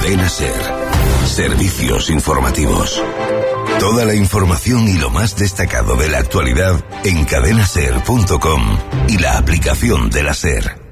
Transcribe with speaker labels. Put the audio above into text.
Speaker 1: Cadena SER. Servicios informativos. Toda la información y lo más destacado de la actualidad en cadenaser.com y la aplicación de la SER.